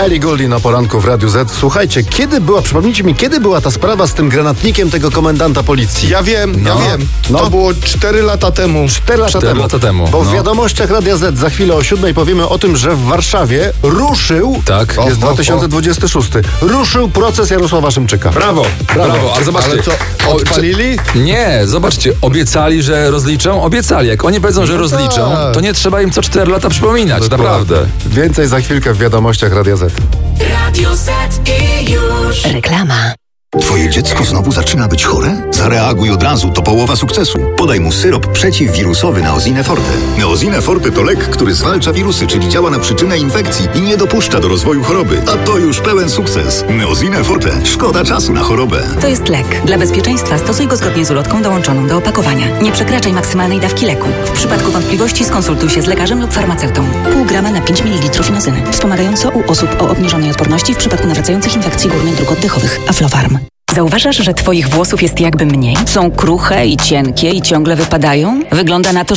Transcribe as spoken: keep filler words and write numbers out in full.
Ellie Goulding na poranku w Radiu Z. Słuchajcie, kiedy była, przypomnijcie mi, kiedy była ta sprawa z tym granatnikiem tego komendanta policji? Ja wiem, No. ja wiem. No. To było cztery lata temu. Cztery lata Cztery temu. lata temu, Bo w no. wiadomościach Radia Z za chwilę o siódmej powiemy o tym, że w Warszawie ruszył, Tak. jest O, o, dwa tysiące dwudziesty szósty, ruszył proces Jarosława Szymczyka. Brawo, brawo, ale zobaczcie. Ale co, o, odpalili? czy- Nie, zobaczcie, obiecali, że rozliczą, obiecali. Jak oni powiedzą, że rozliczą, tak. to nie trzeba im co cztery lata przypominać, naprawdę. Więcej za chwilkę w wiadomościach Radia Z. Radio Z i już. Reklama. Twoje dziecko znowu zaczyna być chore? Zareaguj od razu, to połowa sukcesu. Podaj mu syrop przeciwwirusowy Neosine Forte. Neosine Forte to lek, który zwalcza wirusy, czyli działa na przyczynę infekcji i nie dopuszcza do rozwoju choroby. A to już pełen sukces. Neosine Forte. Szkoda czasu na chorobę. To jest lek. Dla bezpieczeństwa stosuj go zgodnie z ulotką dołączoną do opakowania. Nie przekraczaj maksymalnej dawki leku. W przypadku wątpliwości skonsultuj się z lekarzem lub farmaceutą. Pół grama na pięć mililitrów inozyny. Wspomagająco u osób o obniżonej odporności w przypadku nawracających infekcji górnych dróg oddechowych. Aflofarm. Zauważasz, że twoich włosów jest jakby mniej? Są kruche i cienkie i ciągle wypadają? Wygląda na to,